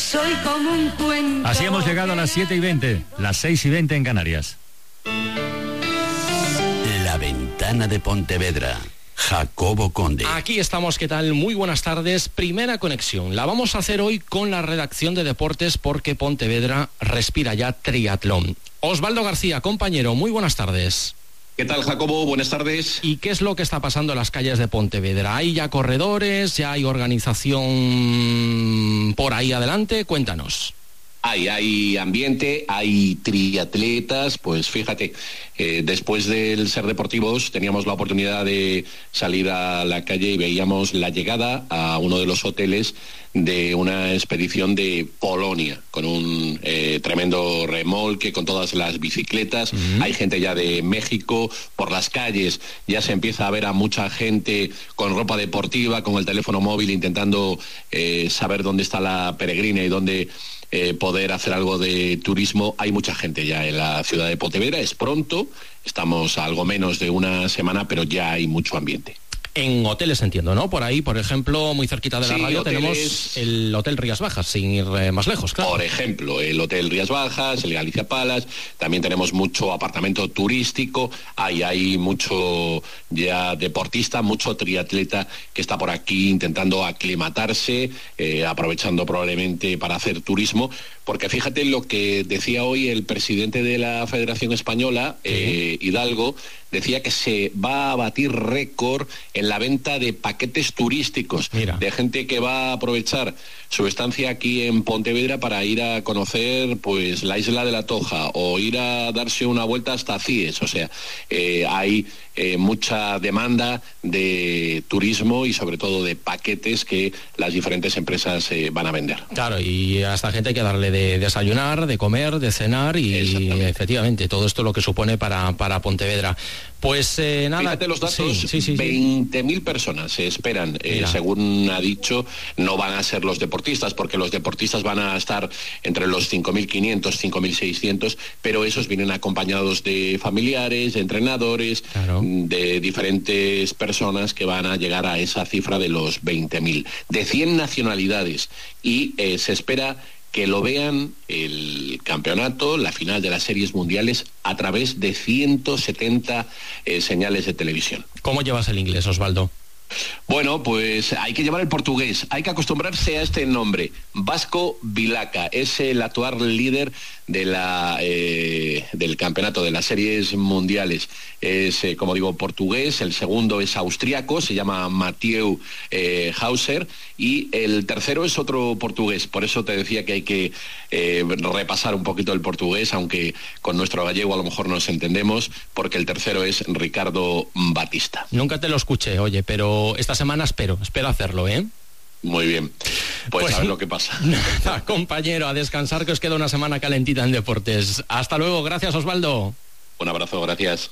Soy como un cuento. Así hemos llegado a las 7:20, las 6:20 en Canarias. La ventana de Pontevedra. Jacobo Conde. Aquí estamos, ¿qué tal? Muy buenas tardes. Primera conexión. La vamos a hacer hoy con la redacción de deportes porque Pontevedra respira ya triatlón. Osvaldo García, compañero, muy buenas tardes. ¿Qué tal, Jacobo? Buenas tardes. ¿Y qué es lo que está pasando en las calles de Pontevedra? ¿Hay ya corredores? ¿Ya hay organización por ahí adelante? Cuéntanos. Hay ambiente, hay triatletas, pues fíjate, después del Ser Deportivos teníamos la oportunidad de salir a la calle y veíamos la llegada a uno de los hoteles de una expedición de Polonia, con un tremendo remolque, con todas las bicicletas. Hay gente ya de México, por las calles ya se empieza a ver a mucha gente con ropa deportiva, con el teléfono móvil, intentando saber dónde está la peregrina y dónde poder hacer algo de turismo. Hay mucha gente ya en la ciudad de Pontevedra, es pronto, estamos a algo menos de una semana, pero ya hay mucho ambiente. En hoteles entiendo, ¿no? Por ahí, por ejemplo, muy cerquita de la radio hoteles... tenemos el Hotel Rías Bajas, sin ir más lejos, claro. Por ejemplo, el Hotel Rías Bajas, el Galicia Palace, también tenemos mucho apartamento turístico, hay mucho ya deportista, mucho triatleta que está por aquí intentando aclimatarse, aprovechando probablemente para hacer turismo, porque fíjate lo que decía hoy el presidente de la Federación Española, Hidalgo, decía que se va a batir récord en la venta de paquetes turísticos. Mira. De gente que va a aprovechar su estancia aquí en Pontevedra para ir a conocer pues la isla de la Toja o ir a darse una vuelta hasta Cies. O sea, hay mucha demanda de turismo y sobre todo de paquetes que las diferentes empresas van a vender. Claro, y a esta gente hay que darle de desayunar, de comer, de cenar y efectivamente todo esto lo que supone para Pontevedra. Pues nada. Fíjate los datos, sí. 20.000 personas se esperan, según ha dicho, no van a ser los deportistas, porque los deportistas van a estar entre los 5.500, 5.600, pero esos vienen acompañados de familiares, de entrenadores, de diferentes personas que van a llegar a esa cifra de los 20.000, de 100 nacionalidades, y se espera que lo vean el campeonato, la final de las series mundiales, a través de 170 señales de televisión. ¿Cómo llevas el inglés, Osvaldo? Bueno, pues hay que llevar el portugués, hay que acostumbrarse a este nombre. Vasco Vilaca es el actual líder de del campeonato de las series mundiales. Es, como digo, portugués, el segundo es austriaco, se llama Mathieu Hauser, y el tercero es otro portugués. Por eso te decía que hay que repasar un poquito el portugués, aunque con nuestro gallego a lo mejor nos entendemos, porque el tercero es Ricardo Batista. Nunca te lo escuché, oye, pero esta semana espero hacerlo, ¿eh? Muy bien, pues a ver lo que pasa. Nada, compañero, a descansar, que os queda una semana calentita en deportes. Hasta luego, gracias, Osvaldo. Un abrazo, gracias.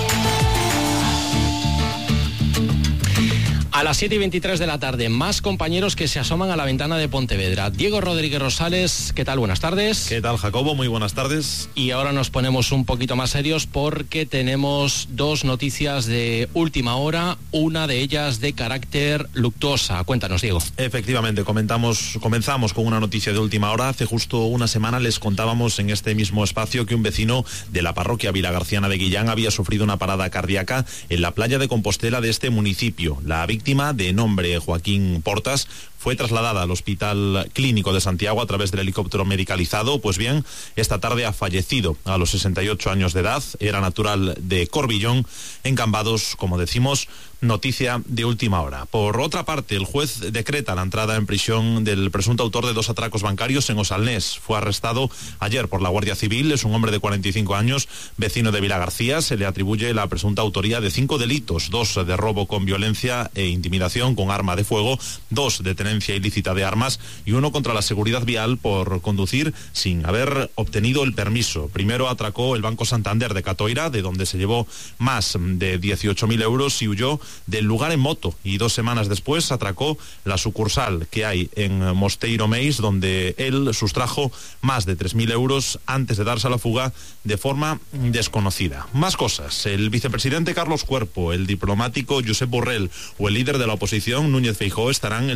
A las 7:23 de la tarde, más compañeros que se asoman a la ventana de Pontevedra. Diego Rodríguez Rosales, ¿qué tal? Buenas tardes. ¿Qué tal, Jacobo? Muy buenas tardes. Y ahora nos ponemos un poquito más serios porque tenemos dos noticias de última hora, una de ellas de carácter luctuosa. Cuéntanos, Diego. Efectivamente, comenzamos con una noticia de última hora. Hace justo una semana les contábamos en este mismo espacio que un vecino de la parroquia Vilagarciana de Guillán había sufrido una parada cardíaca en la playa de Compostela de este municipio. La víctima, de nombre Joaquín Portas, fue trasladada al Hospital Clínico de Santiago a través del helicóptero medicalizado. Pues bien, esta tarde ha fallecido a los 68 años de edad. Era natural de Corbillón, en Cambados, como decimos, noticia de última hora. Por otra parte, el juez decreta la entrada en prisión del presunto autor de 2 atracos bancarios en Osalnés. Fue arrestado ayer por la Guardia Civil. Es un hombre de 45 años, vecino de Vilagarcía. Se le atribuye la presunta autoría de 5 delitos, 2 de robo con violencia e intimidación con arma de fuego, 2 de tenencia ilícita de armas y 1 contra la seguridad vial por conducir sin haber obtenido el permiso. Primero atracó el Banco Santander de Catoira, de donde se llevó más de 18.000 euros y huyó del lugar en moto, y 2 semanas después atracó la sucursal que hay en Mosteiro Meis, donde él sustrajo más de 3.000 euros antes de darse a la fuga de forma desconocida. Más cosas. El vicepresidente Carlos Cuerpo, el diplomático Josep Borrell o el líder de la oposición Núñez Feijóo estarán en la próxima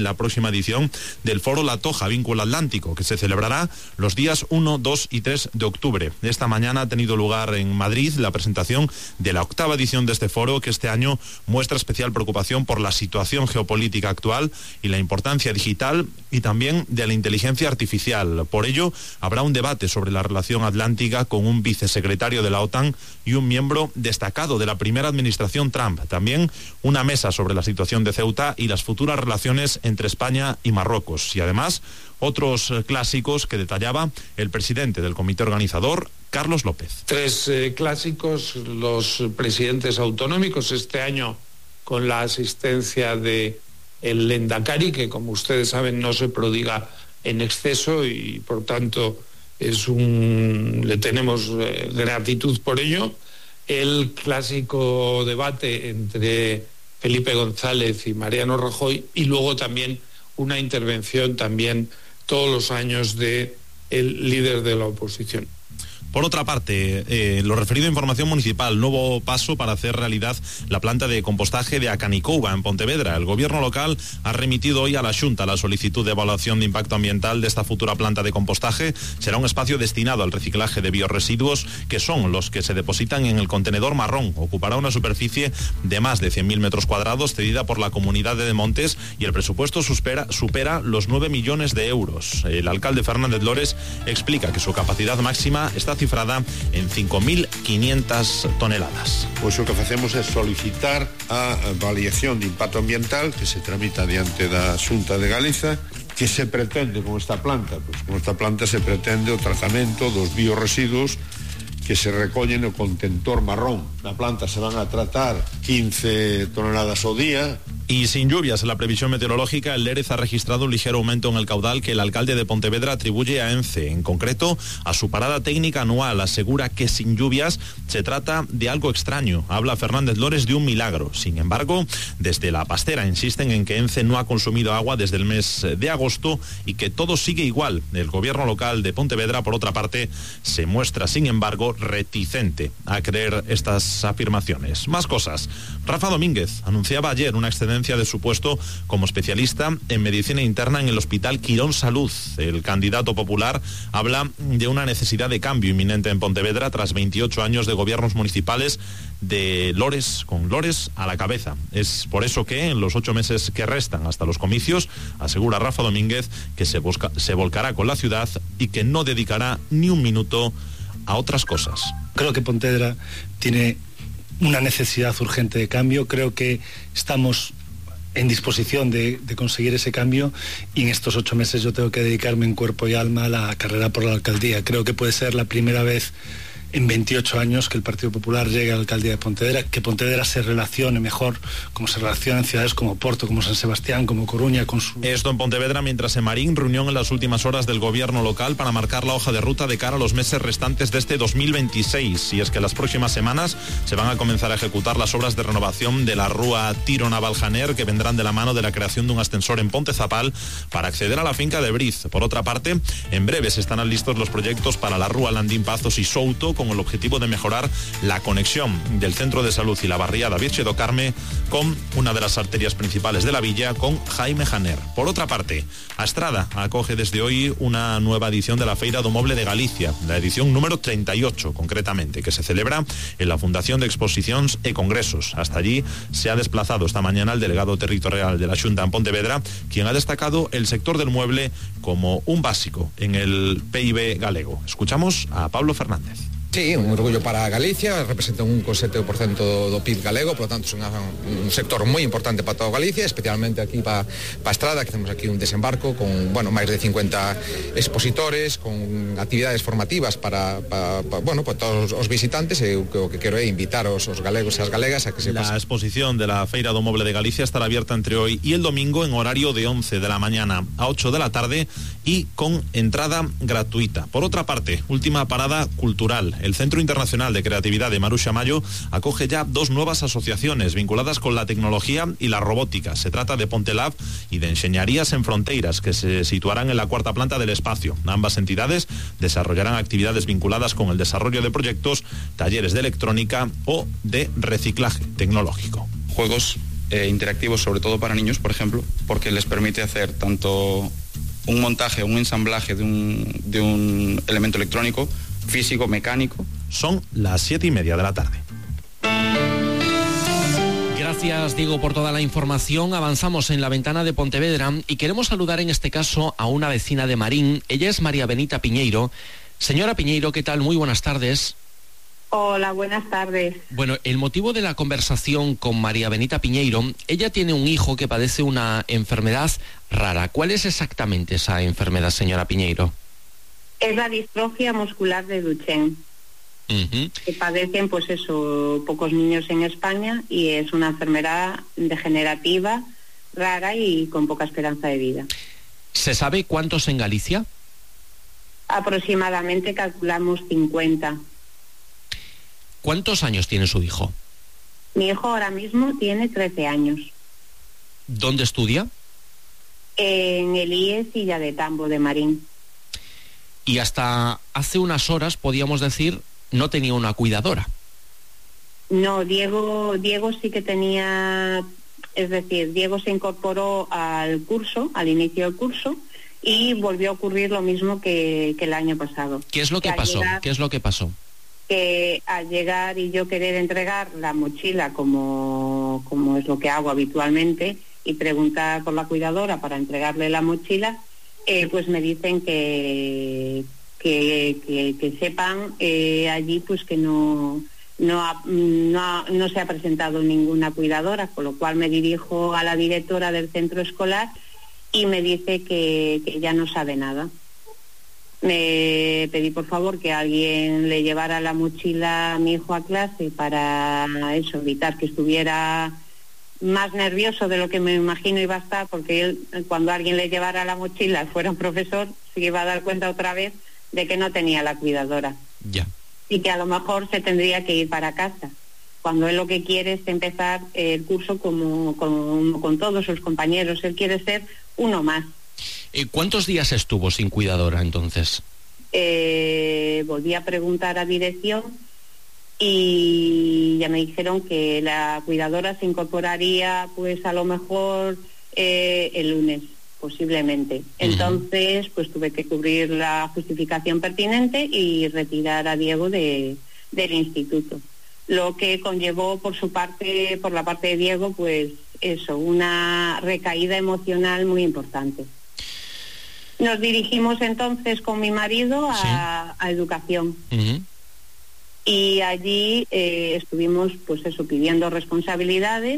próxima edición del Foro La Toja, Vínculo Atlántico, que se celebrará los días 1, 2 y 3 de octubre. Esta mañana ha tenido lugar en Madrid la presentación de la 8ª edición de este foro, que este año muestra especial preocupación por la situación geopolítica actual y la importancia digital y también de la inteligencia artificial. Por ello, habrá un debate sobre la relación atlántica con un vicesecretario de la OTAN y un miembro destacado de la primera administración Trump. También una mesa sobre la situación de Ceuta y las futuras relaciones entre España y Marruecos. Y además, otros clásicos que detallaba el presidente del comité organizador, Carlos López. 3 clásicos, los presidentes autonómicos, este año con la asistencia de el Lendakari, que como ustedes saben no se prodiga en exceso y por tanto le tenemos gratitud por ello. El clásico debate entre Felipe González y Mariano Rajoy, y luego también una intervención también todos los años de el líder de la oposición. Por otra parte, lo referido a información municipal, nuevo paso para hacer realidad la planta de compostaje de Acanicouba, en Pontevedra. El gobierno local ha remitido hoy a la Xunta la solicitud de evaluación de impacto ambiental de esta futura planta de compostaje. Será un espacio destinado al reciclaje de biorresiduos, que son los que se depositan en el contenedor marrón. Ocupará una superficie de más de 100.000 metros cuadrados, cedida por la comunidad de Montes, y el presupuesto supera los 9 millones de euros. El alcalde Fernández Lores explica que su capacidad máxima está cifrada en 5.500 toneladas. Pois o que facemos é solicitar a avaliación de impacto ambiental que se tramita diante da Xunta de Galiza. Que se pretende con esta planta? Pois con esta planta se pretende o tratamento dos biorresiduos que se recollen no contentor marrón. Na planta se van a tratar 15 toneladas ao día. Y sin lluvias en la previsión meteorológica, el Lérez ha registrado un ligero aumento en el caudal que el alcalde de Pontevedra atribuye a ENCE, en concreto a su parada técnica anual. Asegura que sin lluvias se trata de algo extraño. Habla Fernández Lores de un milagro. Sin embargo, desde la pastera insisten en que ENCE no ha consumido agua desde el mes de agosto y que todo sigue igual. El gobierno local de Pontevedra, por otra parte, se muestra, sin embargo, reticente a creer estas afirmaciones. Más cosas. Rafa Domínguez anunciaba ayer una excedencia de su puesto como especialista en medicina interna en el Hospital Quirón Salud. El candidato popular habla de una necesidad de cambio inminente en Pontevedra tras 28 años de gobiernos municipales de Lores, con Lores a la cabeza. Es por eso que en los 8 meses que restan hasta los comicios, asegura Rafa Domínguez que se volcará con la ciudad y que no dedicará ni un minuto a otras cosas. Creo que Pontevedra tiene una necesidad urgente de cambio. Creo que estamos en disposición de conseguir ese cambio, y en estos 8 meses yo tengo que dedicarme en cuerpo y alma a la carrera por la alcaldía. Creo que puede ser la primera vez en 28 años que el Partido Popular llegue a la alcaldía de Pontevedra, que Pontevedra se relacione mejor como se relaciona en ciudades como Porto, como San Sebastián, como Coruña, con su... Esto en Pontevedra, mientras en Marín, reunión en las últimas horas del gobierno local para marcar la hoja de ruta de cara a los meses restantes de este 2026. Y es que las próximas semanas se van a comenzar a ejecutar las obras de renovación de la Rúa Tiro Navaljaner, que vendrán de la mano de la creación de un ascensor en Pontezapal para acceder a la finca de Briz. Por otra parte, en breves estarán listos los proyectos para la Rúa Landín Pazos y Souto, con el objetivo de mejorar la conexión del centro de salud y la barriada Virxe do Carme con una de las arterias principales de la villa, con Jaime Janer. Por otra parte, a Estrada acoge desde hoy una nueva edición de la Feira do Moble de Galicia, la edición número 38 concretamente, que se celebra en la Fundación de Exposicións e Congresos. Hasta allí se ha desplazado esta mañana el delegado territorial de la Xunta en Pontevedra, quien ha destacado el sector del mueble como un básico en el PIB galego. Escuchamos a Pablo Fernández. Sí, un orgullo para Galicia, representa un 7% do PIB galego, por lo tanto é un sector moi importante para toda Galicia, especialmente aquí para Estrada, que temos aquí un desembarco con, máis de 50 expositores, con actividades formativas para todos os visitantes, e o que quero é invitar os galegos e as galegas a que se pasen. La exposición de la Feira do Moble de Galicia estará abierta entre hoy y el domingo en horario de 11 de la mañana a 8 de la tarde y con entrada gratuita. Por otra parte, última parada cultural. El Centro Internacional de Creatividad de Maruxa Mayo acoge ya 2 nuevas asociaciones vinculadas con la tecnología y la robótica. Se trata de Pontelab y de Enseñarías en Fronteiras, que se situarán en la 4ª planta del espacio. Ambas entidades desarrollarán actividades vinculadas con el desarrollo de proyectos, talleres de electrónica o de reciclaje tecnológico. Juegos interactivos, sobre todo para niños, por ejemplo, porque les permite hacer tanto un montaje, un ensamblaje de un elemento electrónico, físico, mecánico. Son las 7:30 de la tarde. Gracias, Diego, por toda la información. Avanzamos en la ventana de Pontevedra y queremos saludar en este caso a una vecina de Marín. Ella es María Benita Piñeiro. Señora Piñeiro, ¿qué tal? Muy buenas tardes. Hola, buenas tardes. Bueno, el motivo de la conversación con María Benita Piñeiro, ella tiene un hijo que padece una enfermedad rara. ¿Cuál es exactamente esa enfermedad, señora Piñeiro? Es la distrofia muscular de Duchenne. Que padecen, pues eso, pocos niños en España, y es una enfermedad degenerativa, rara y con poca esperanza de vida. ¿Se sabe cuántos en Galicia? Aproximadamente calculamos 50. ¿Cuántos años tiene su hijo? Mi hijo ahora mismo tiene 13 años. ¿Dónde estudia? En el IES Illa de Tambo de Marín. Y hasta hace unas horas, podíamos decir, no tenía una cuidadora. No, Diego sí que tenía, es decir, Diego se incorporó al curso, al inicio del curso, y volvió a ocurrir lo mismo que el año pasado. ¿Qué es lo que pasó? ¿Qué es lo que pasó? Que al llegar y yo querer entregar la mochila como es lo que hago habitualmente y preguntar por la cuidadora para entregarle la mochila, pues me dicen que sepan allí pues que no se ha presentado ninguna cuidadora, con lo cual me dirijo a la directora del centro escolar y me dice que ya no sabe nada. Me pedí por favor que alguien le llevara la mochila a mi hijo a clase para eso, evitar que estuviera más nervioso de lo que me imagino iba a estar, porque él, cuando alguien le llevara la mochila, fuera un profesor, se iba a dar cuenta otra vez de que no tenía la cuidadora. Ya. Y que a lo mejor se tendría que ir para casa, cuando él lo que quiere es empezar el curso como con todos sus compañeros. Él quiere ser uno más. ¿Cuántos días estuvo sin cuidadora entonces? Volví a preguntar a dirección y ya me dijeron que la cuidadora se incorporaría pues a lo mejor el lunes, posiblemente. Entonces pues tuve que cubrir la justificación pertinente y retirar a Diego del instituto, lo que conllevó por la parte de Diego, pues eso, una recaída emocional muy importante. Nos dirigimos entonces con mi marido a educación. Y allí estuvimos pues eso, pidiendo responsabilidades.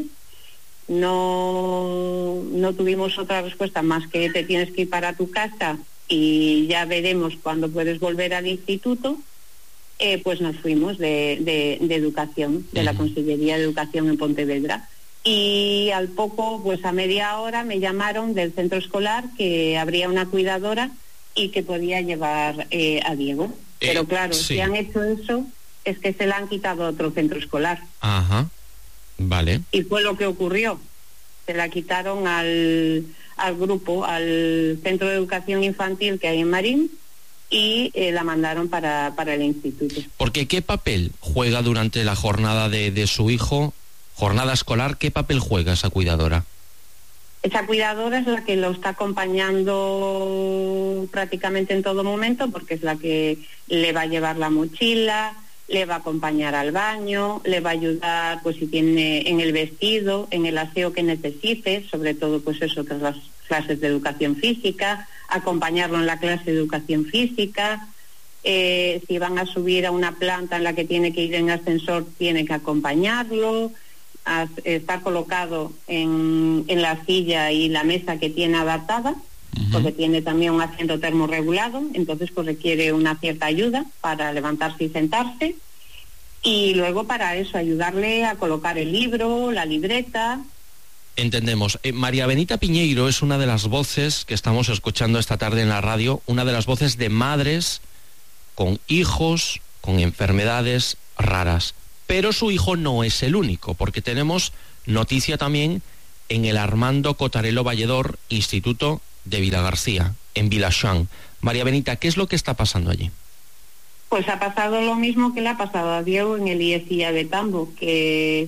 No tuvimos otra respuesta más que te tienes que ir para tu casa y ya veremos cuándo puedes volver al instituto. Pues nos fuimos de educación, de la Consellería de Educación en Pontevedra. Y al poco, pues a media hora, me llamaron del centro escolar que habría una cuidadora y que podía llevar a Diego. Pero claro, si han hecho eso, es que se la han quitado a otro centro escolar. Ajá, vale. Y fue lo que ocurrió. Se la quitaron al grupo, al centro de educación infantil que hay en Marín, y la mandaron para el instituto. Porque ¿qué papel juega durante la jornada de su hijo? Jornada escolar, ¿qué papel juega esa cuidadora? Esa cuidadora es la que lo está acompañando prácticamente en todo momento, porque es la que le va a llevar la mochila, le va a acompañar al baño, le va a ayudar pues si tiene en el vestido, en el aseo que necesite, sobre todo pues eso, tras las clases de educación física, acompañarlo en la clase de educación física. Si van a subir a una planta en la que tiene que ir en ascensor, tiene que acompañarlo, estar colocado en la silla y la mesa que tiene adaptada, porque tiene también un asiento termorregulado, entonces pues requiere una cierta ayuda para levantarse y sentarse, y luego para eso ayudarle a colocar el libro, la libreta. Entendemos. María Benita Piñeiro es una de las voces que estamos escuchando esta tarde en la radio, una de las voces de madres con hijos con enfermedades raras. Pero su hijo no es el único, porque tenemos noticia también en el Armando Cotarelo Valledor, Instituto de Vilagarcía, en Vilaxán. María Benita, ¿qué es lo que está pasando allí? Pues ha pasado lo mismo que le ha pasado a Diego en el IES Illa de Tambo, que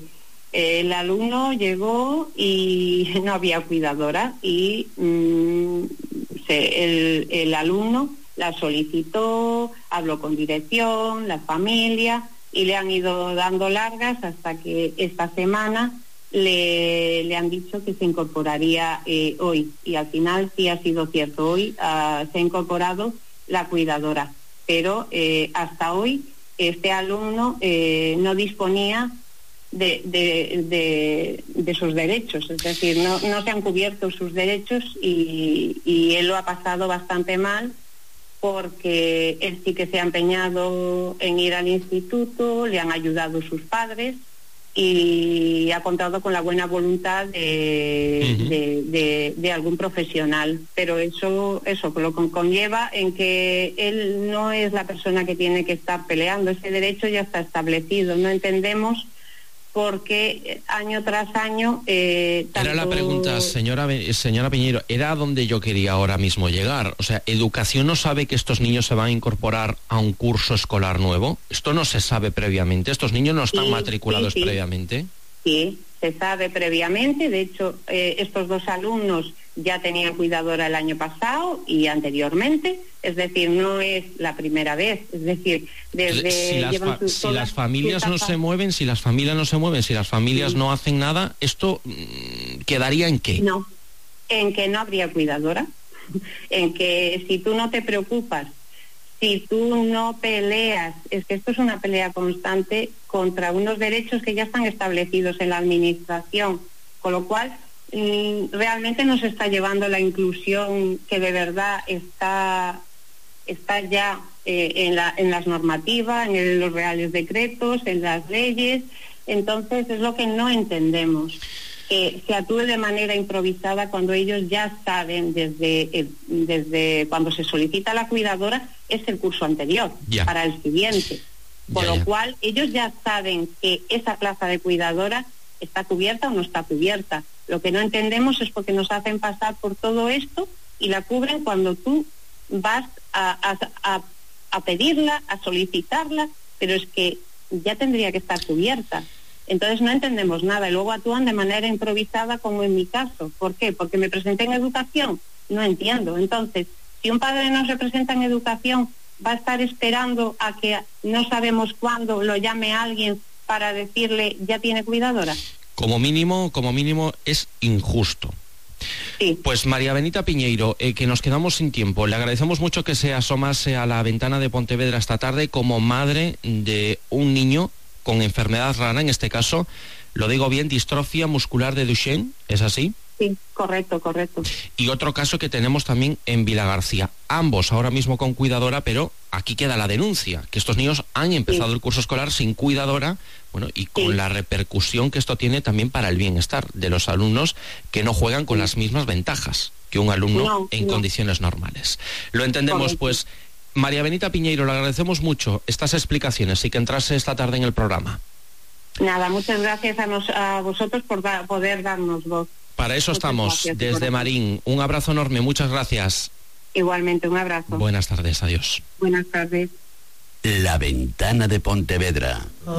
El alumno llegó y no había cuidadora y el alumno la solicitó, habló con dirección, la familia, y le han ido dando largas hasta que esta semana le han dicho que se incorporaría hoy, y al final sí ha sido cierto, hoy se ha incorporado la cuidadora, pero hasta hoy este alumno no disponía de sus derechos, es decir, no se han cubierto sus derechos, y él lo ha pasado bastante mal, porque él sí que se ha empeñado en ir al instituto, le han ayudado sus padres y ha contado con la buena voluntad de algún profesional, pero eso lo conlleva en que él no es la persona que tiene que estar peleando, ese derecho ya está establecido, no entendemos porque año tras año... Era la pregunta, señora Piñeiro, era donde yo quería ahora mismo llegar. O sea, ¿Educación no sabe que estos niños se van a incorporar a un curso escolar nuevo? ¿Esto no se sabe previamente? ¿Estos niños no están matriculados previamente? Sí, se sabe previamente. De hecho, estos dos alumnos ya tenían cuidadora el año pasado y anteriormente, es decir, no es la primera vez, es decir, desde... Si las familias no se mueven, si las familias no hacen nada, ¿esto quedaría en qué? No, en que no habría cuidadora, en que si tú no te preocupas, si tú no peleas, es que esto es una pelea constante contra unos derechos que ya están establecidos en la administración, con lo cual realmente no se está llevando la inclusión que de verdad está ya en las normativas, en los reales decretos, en las leyes. Entonces es lo que no entendemos, que se actúe de manera improvisada cuando ellos ya saben desde cuando se solicita la cuidadora, es el curso anterior, para el siguiente, con lo cual ellos ya saben que esa plaza de cuidadora está cubierta o no está cubierta. Lo que no entendemos es porque nos hacen pasar por todo esto y la cubren cuando tú vas a pedirla, a solicitarla, pero es que ya tendría que estar cubierta. Entonces no entendemos nada y luego actúan de manera improvisada, como en mi caso. ¿Por qué? Porque me presenté en educación. No entiendo. Entonces, si un padre no se presenta en educación, va a estar esperando a que no sabemos cuándo lo llame alguien para decirle ya tiene cuidadora. Como mínimo es injusto. Sí. Pues María Benita Piñeiro, que nos quedamos sin tiempo, le agradecemos mucho que se asomase a la ventana de Pontevedra esta tarde como madre de un niño con enfermedad rara, en este caso, lo digo bien, distrofia muscular de Duchenne, ¿es así? Sí, correcto. Y otro caso que tenemos también en Vilagarcía, ambos ahora mismo con cuidadora, pero aquí queda la denuncia, que estos niños han empezado el curso escolar sin cuidadora, bueno, y con la repercusión que esto tiene también para el bienestar de los alumnos que no juegan con las mismas ventajas que un alumno en condiciones normales. Lo entendemos, pues. María Benita Piñeiro, le agradecemos mucho estas explicaciones y que entrase esta tarde en el programa. Nada, muchas gracias a vosotros por poder darnos voz. Para eso estamos, desde Marín. Un abrazo enorme, muchas gracias. Igualmente, un abrazo. Buenas tardes, adiós. Buenas tardes. La ventana de Pontevedra.